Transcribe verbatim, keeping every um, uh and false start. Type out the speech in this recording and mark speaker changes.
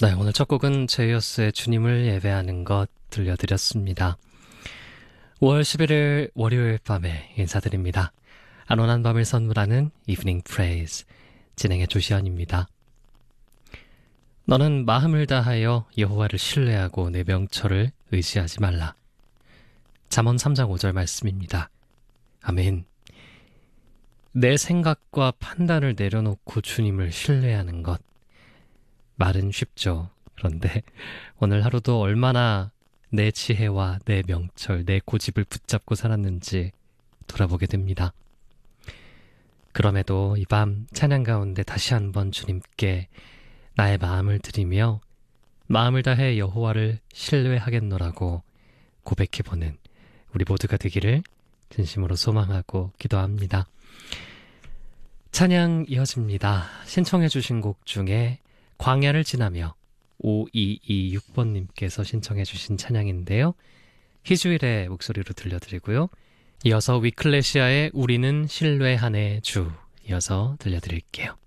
Speaker 1: 네, 오늘 첫 곡은 제이어스의 주님을 예배하는 것 들려드렸습니다. 오월 십일일 월요일 밤에 인사드립니다. 안온한 밤을 선물하는 이브닝 프레이즈 진행의 조시현입니다. 너는 마음을 다하여 여호와를 신뢰하고 내 명철을 의지하지 말라. 잠언 삼 장 오 절 말씀입니다. 아멘. 내 생각과 판단을 내려놓고 주님을 신뢰하는 것. 말은 쉽죠. 그런데 오늘 하루도 얼마나 내 지혜와 내 명철, 내 고집을 붙잡고 살았는지 돌아보게 됩니다. 그럼에도 이 밤 찬양 가운데 다시 한번 주님께 나의 마음을 드리며 마음을 다해 여호와를 신뢰하겠노라고 고백해보는 우리 모두가 되기를 진심으로 소망하고 기도합니다. 찬양 이어집니다. 신청해 주신 곡 중에 광야를 지나며 오이이육 번님께서 신청해 주신 찬양인데요. 희주일의 목소리로 들려드리고요. 이어서 위클레시아의 우리는 신뢰하네 주 이어서 들려드릴게요.